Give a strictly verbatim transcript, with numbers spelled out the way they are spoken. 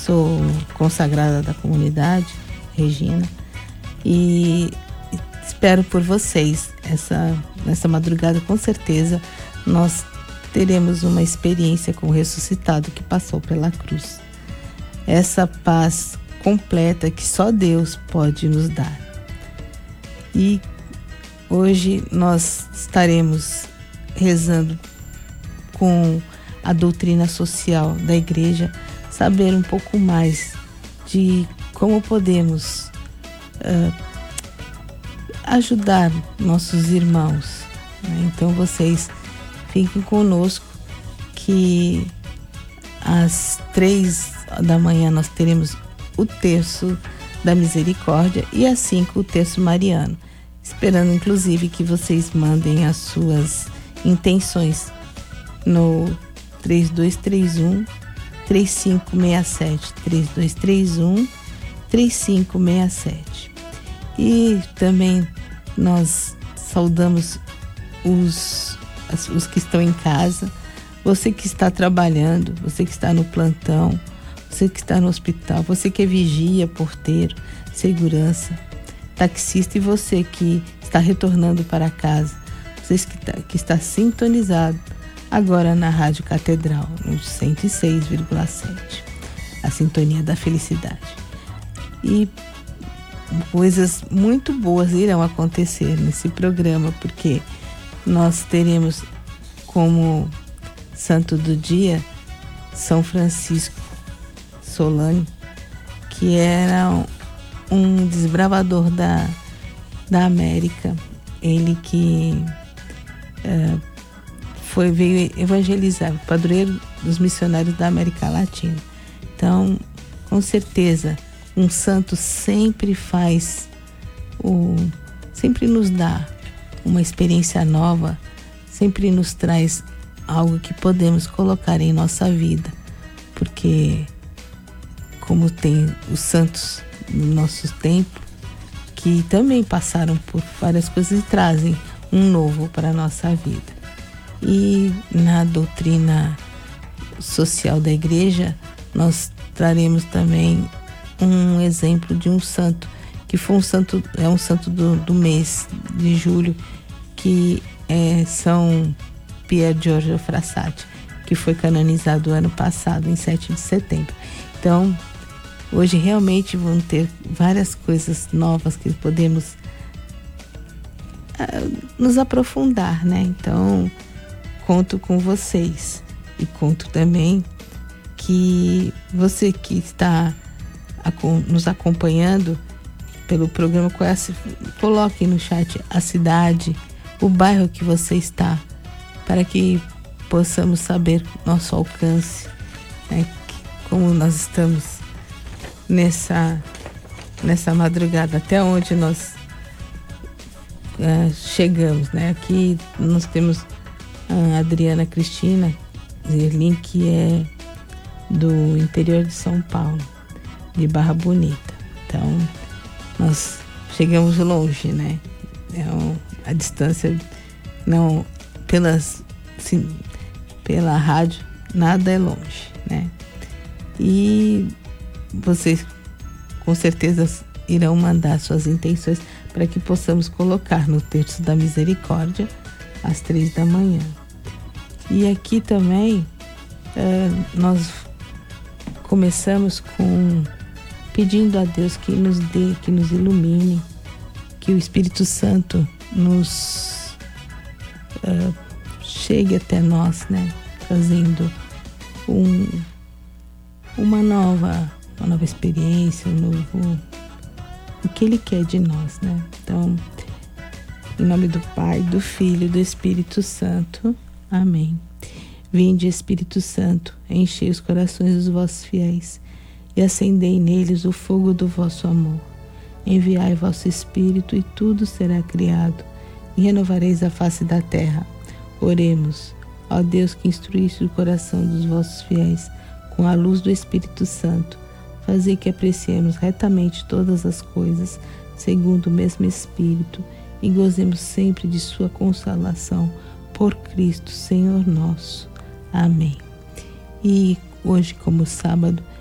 sou consagrada da comunidade, Regina, e espero por vocês. Essa, nessa madrugada, com certeza, nós teremos uma experiência com o ressuscitado que passou pela cruz. Essa paz completa que só Deus pode nos dar. E hoje nós estaremos rezando com a doutrina social da igreja, saber um pouco mais de como podemos uh, ajudar nossos irmãos, né? Então vocês fiquem conosco, que às três da manhã nós teremos o terço da misericórdia e às cinco o terço mariano, esperando inclusive que vocês mandem as suas intenções no três dois três um, três cinco seis sete, três dois três um, três cinco seis sete. E também nós saudamos os, os que estão em casa, você que está trabalhando, você que está no plantão, você que está no hospital, você que é vigia, porteiro, segurança, taxista, e você que está retornando para casa, você que está, que está sintonizado agora na Rádio Catedral, no cento e seis vírgula sete, a sintonia da felicidade. E coisas muito boas irão acontecer nesse programa, porque nós teremos como santo do dia São Francisco Solano, que era um desbravador da, da América. Ele que uh, foi, veio evangelizar, padroeiro dos missionários da América Latina. Então, com certeza, um santo sempre faz, o, sempre nos dá uma experiência nova, sempre nos traz algo que podemos colocar em nossa vida, porque como tem os santos no nosso tempo, que também passaram por várias coisas e trazem um novo para a nossa vida. E na doutrina social da igreja, nós traremos também um exemplo de um santo, que foi um santo, é um santo do, do mês de julho, que é São Pier Giorgio Frassati, que foi canonizado ano passado, em sete de setembro. Então, hoje realmente vão ter várias coisas novas que podemos uh, nos aprofundar, né? Então, conto com vocês e conto também que você que está nos acompanhando pelo programa, coloque no chat a cidade, o bairro que você está, para que possamos saber nosso alcance, né? Como nós estamos nessa, nessa madrugada, até onde nós uh, chegamos, né? Aqui nós temos a Adriana Cristina Zerlin, que é do interior de São Paulo, de Barra Bonita. Então, nós chegamos longe, né? É um, a distância, não, pelas, sim, pela rádio, nada é longe, né? E vocês com certeza irão mandar suas intenções para que possamos colocar no terço da misericórdia às três da manhã. E aqui também é, nós começamos com pedindo a Deus que nos dê, que nos ilumine, que o Espírito Santo nos uh, chegue até nós, né? Trazendo um, uma nova, uma nova experiência, um novo, o que Ele quer de nós, né? Então, em nome do Pai, do Filho e do Espírito Santo. Amém. Vinde, Espírito Santo, enchei os corações dos vossos fiéis e acendei neles o fogo do vosso amor. Enviai vosso Espírito e tudo será criado, e renovareis a face da terra. Oremos. Ó Deus, que instruísse o coração dos vossos fiéis com a luz do Espírito Santo, fazei que apreciemos retamente todas as coisas, segundo o mesmo Espírito, e gozemos sempre de sua consolação, por Cristo, Senhor nosso. Amém. E hoje, como sábado,